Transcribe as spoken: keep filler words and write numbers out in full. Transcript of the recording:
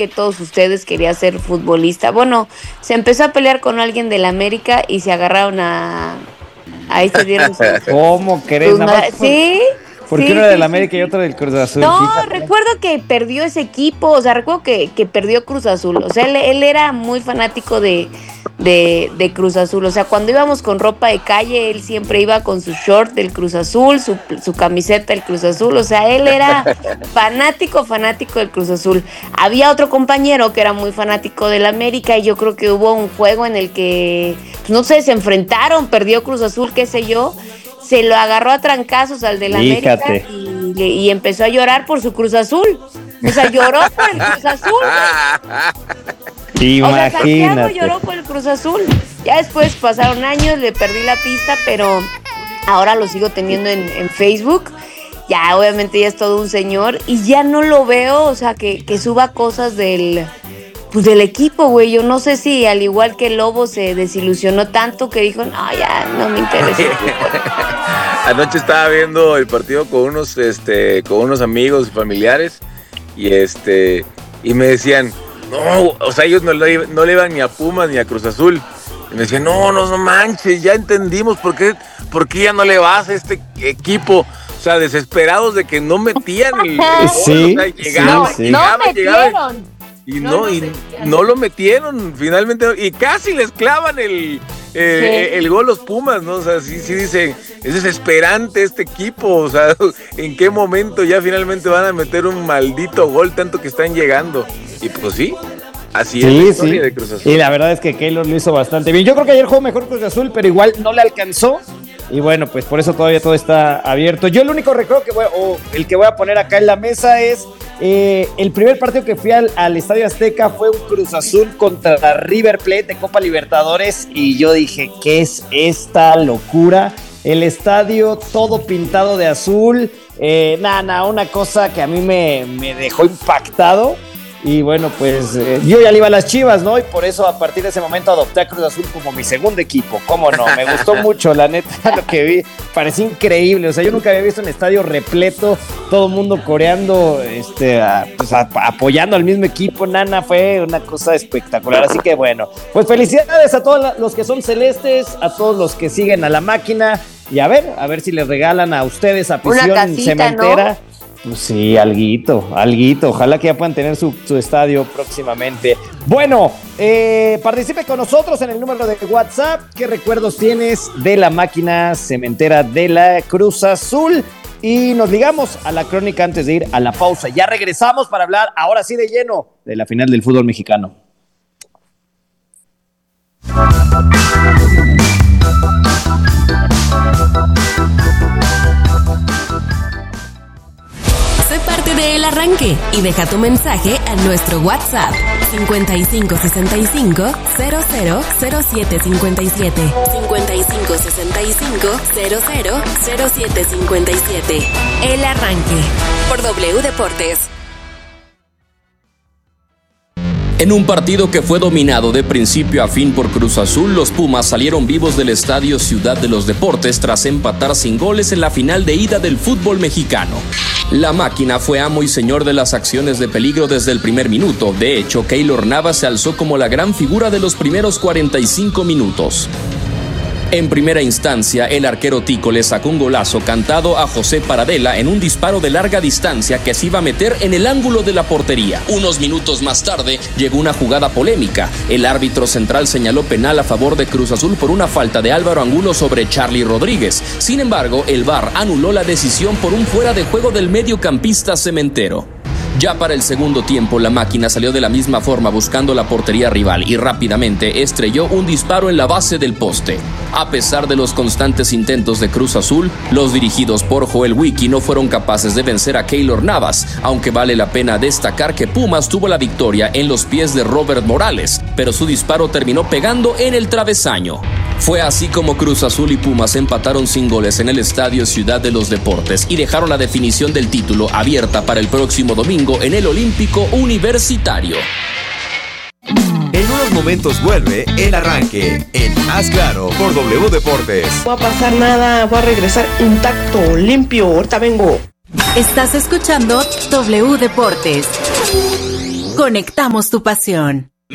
que todos ustedes, quería ser futbolista. Bueno, se empezó a pelear con alguien del América y se agarraron a... Ahí se dieron sus... ¿Cómo crees? Nada más por... ¿Sí? ¿Por qué sí, uno sí, del América sí, y otro del Cruz Azul? No, Fíjate. Recuerdo que perdió ese equipo, o sea, recuerdo que, que perdió Cruz Azul. O sea, él, él era muy fanático de, de, de Cruz Azul. O sea, cuando íbamos con ropa de calle, él siempre iba con su short del Cruz Azul, su, su camiseta del Cruz Azul. O sea, él era fanático, fanático del Cruz Azul. Había otro compañero que era muy fanático del América y yo creo que hubo un juego en el que, pues, no sé, se enfrentaron, perdió Cruz Azul, qué sé yo. Se lo agarró a trancazos al del América y, y empezó a llorar por su Cruz Azul. O sea, lloró por el Cruz Azul. Imagínate. O sea, Santiago lloró por el Cruz Azul. Ya después pasaron años, le perdí la pista, pero ahora lo sigo teniendo en, en Facebook. Ya obviamente ya es todo un señor y ya no lo veo, o sea, que, que suba cosas del... Pues del equipo, güey. Yo no sé si al igual que Lobo se desilusionó tanto que dijo, no, ya no me interesa. Anoche estaba viendo el partido con unos, este, con unos amigos y familiares y este, y me decían, no, o sea, ellos no le, no le iban ni a Pumas ni a Cruz Azul. Y me decían, no, no, no manches, ya entendimos por qué, por qué ya no le vas a este equipo. O sea, desesperados de que no metían el, el gol. Sí, o sea, llegaban, sí, sí. llegaban, No llegaban. metieron. Y no, no, no, y no lo metieron finalmente, y casi les clavan el, eh, sí. el gol los Pumas, ¿no? O sea, sí, sí dicen, es desesperante este equipo, o sea, ¿en qué momento ya finalmente van a meter un maldito gol tanto que están llegando? Y pues sí, así sí, es la historia sí. de Cruz Azul. Y la verdad es que Keylor lo hizo bastante bien. Yo creo que ayer jugó mejor Cruz Azul, pero igual no le alcanzó. Y bueno, pues por eso todavía todo está abierto. Yo el único recuerdo que voy, o el que voy a poner acá en la mesa es eh, el primer partido que fui al, al Estadio Azteca fue un Cruz Azul contra River Plate de Copa Libertadores y yo dije, ¿qué es esta locura? El estadio todo pintado de azul, eh, nada, nada, una cosa que a mí me, me dejó impactado. Y bueno, pues eh, yo ya le iba a las Chivas, ¿no? Y por eso a partir de ese momento adopté a Cruz Azul como mi segundo equipo. ¿Cómo no? Me gustó mucho, la neta, lo que vi. Parecía increíble. O sea, yo nunca había visto un estadio repleto, todo el mundo coreando, este, a, pues a, apoyando al mismo equipo. Nana, fue una cosa espectacular. Así que bueno, pues felicidades a todos los que son celestes, a todos los que siguen a la máquina. Y a ver, a ver si les regalan a ustedes afición una casita, cementera. ¿no? Pues sí, alguito, alguito. Ojalá que ya puedan tener su, su estadio próximamente. Bueno, eh, participe con nosotros en el número de WhatsApp. ¿Qué recuerdos tienes de la máquina cementera de la Cruz Azul? Y nos ligamos a la crónica antes de ir a la pausa. Ya regresamos para hablar, ahora sí de lleno, de la final del fútbol mexicano. Sé parte de El Arranque y deja tu mensaje a nuestro WhatsApp cincuenta y cinco sesenta y cinco cero cero cero siete cincuenta y siete cincuenta y cinco sesenta y cinco cero cero cero siete cincuenta y siete. El Arranque por W Deportes. En un partido que fue dominado de principio a fin por Cruz Azul, los Pumas salieron vivos del estadio Ciudad de los Deportes tras empatar sin goles en la final de ida del fútbol mexicano. La máquina fue amo y señor de las acciones de peligro desde el primer minuto. De hecho, Keylor Navas se alzó como la gran figura de los primeros cuarenta y cinco minutos. En primera instancia, el arquero Tico le sacó un golazo cantado a José Paradela en un disparo de larga distancia que se iba a meter en el ángulo de la portería. Unos minutos más tarde, llegó una jugada polémica. El árbitro central señaló penal a favor de Cruz Azul por una falta de Álvaro Angulo sobre Charly Rodríguez. Sin embargo, el V A R anuló la decisión por un fuera de juego del mediocampista cementero. Ya para el segundo tiempo, la máquina salió de la misma forma buscando la portería rival y rápidamente estrelló un disparo en la base del poste. A pesar de los constantes intentos de Cruz Azul, los dirigidos por Joel Wiki no fueron capaces de vencer a Keylor Navas, aunque vale la pena destacar que Pumas tuvo la victoria en los pies de Robert Morales, pero su disparo terminó pegando en el travesaño. Fue así como Cruz Azul y Pumas empataron sin goles en el estadio Ciudad de los Deportes y dejaron la definición del título abierta para el próximo domingo en el Olímpico Universitario. En unos momentos vuelve El Arranque en Haz Claro por W Deportes. No va a pasar nada, voy a regresar intacto, limpio, ahorita vengo. Estás escuchando W Deportes. Conectamos tu pasión.